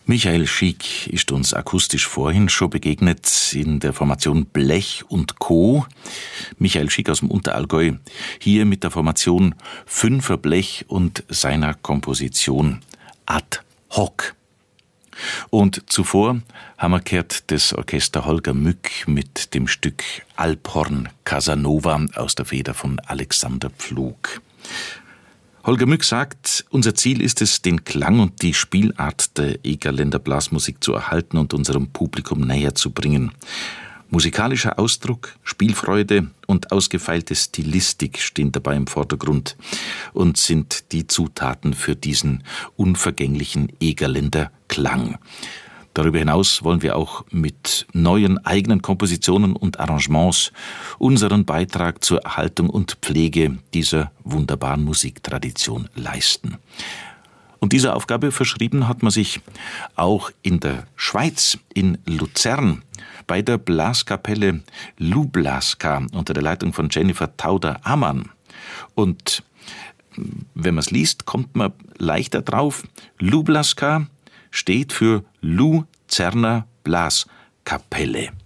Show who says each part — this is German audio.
Speaker 1: Michael Schick ist uns akustisch vorhin schon begegnet in der Formation Blech und Co. Michael Schick aus dem Unterallgäu, hier mit der Formation Fünfer Blech und seiner Komposition Ad hoc. Und zuvor haben wir gehört das Orchester Holger Mück mit dem Stück Alphorn Casanova aus der Feder von Alexander Pflug. Holger Mück sagt, unser Ziel ist es, den Klang und die Spielart der Egerländer Blasmusik zu erhalten und unserem Publikum näher zu bringen. Musikalischer Ausdruck, Spielfreude und ausgefeilte Stilistik stehen dabei im Vordergrund und sind die Zutaten für diesen unvergänglichen Egerländer Klang. Darüber hinaus wollen wir auch mit neuen eigenen Kompositionen und Arrangements unseren Beitrag zur Erhaltung und Pflege dieser wunderbaren Musiktradition leisten. Und dieser Aufgabe verschrieben hat man sich auch in der Schweiz, in Luzern, bei der Blaskapelle Lublaska unter der Leitung von Jennifer Tauder-Amann. Und wenn man es liest, kommt man leichter drauf. Lublaska steht für Luzerner Blaskapelle.